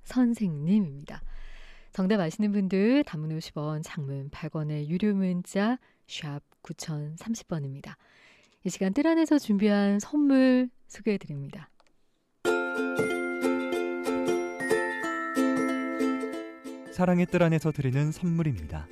선생님입니다. 정답 아시는 분들 단문 50원, 장문 100원의 유료 문자 샵 9030번입니다. 이 시간 뜰 안에서 준비한 선물 소개해드립니다. 사랑의 뜰 안에서 드리는 선물입니다.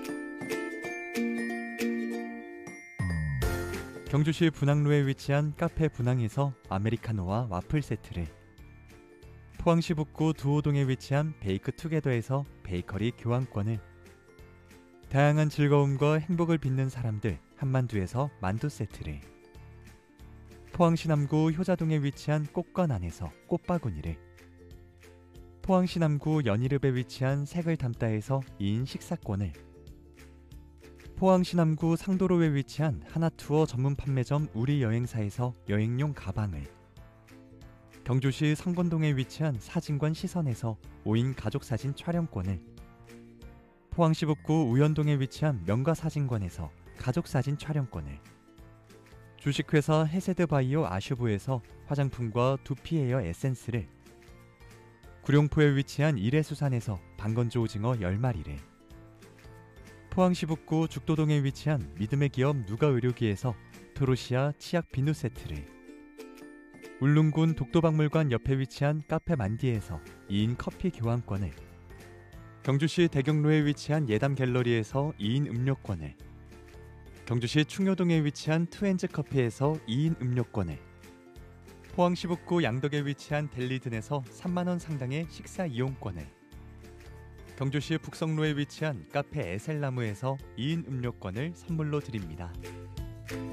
경주시 분항로에 위치한 카페 분항에서 아메리카노와 와플 세트를, 포항시 북구 두호동에 위치한 베이크 투게더에서 베이커리 교환권을, 다양한 즐거움과 행복을 빚는 사람들 한만두에서 만두 세트를, 포항시 남구 효자동에 위치한 꽃건안에서 꽃바구니를, 포항시 남구 연희읍에 위치한 색을 담다에서 2인 식사권을, 포항시 남구 상도로에 위치한 하나투어 전문 판매점 우리여행사에서 여행용 가방을, 경주시 성건동에 위치한 사진관 시선에서 5인 가족사진 촬영권을, 포항시 북구 우연동에 위치한 명가사진관에서 가족사진 촬영권을, 주식회사 해세드바이오 아슈브에서 화장품과 두피에어 에센스를, 구룡포에 위치한 이레수산에서 방건조 오징어 10마리를, 포항시 북구 죽도동에 위치한 믿음의 기업 누가의료기에서 토로시아 치약 비누 세트를, 울릉군 독도박물관 옆에 위치한 카페 만디에서 2인 커피 교환권을, 경주시 대경로에 위치한 예담 갤러리에서 2인 음료권을, 경주시 충효동에 위치한 투엔즈 커피에서 2인 음료권을, 포항시 북구 양덕에 위치한 델리든에서 3만원 상당의 식사 이용권을, 경주시 북성로에 위치한 카페 에셀나무에서 2인 음료권을 선물로 드립니다.